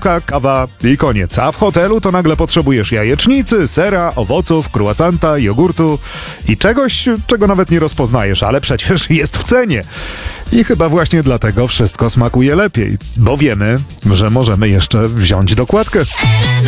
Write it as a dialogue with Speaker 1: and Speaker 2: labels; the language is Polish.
Speaker 1: kanapka, kawa i koniec. A w hotelu to nagle potrzebujesz jajecznicy, sera, owoców, croissanta, jogurtu i czegoś, czego nawet nie rozpoznajesz, ale przecież jest w cenie. I chyba właśnie dlatego wszystko smakuje lepiej, bo wiemy, że możemy jeszcze wziąć dokładkę.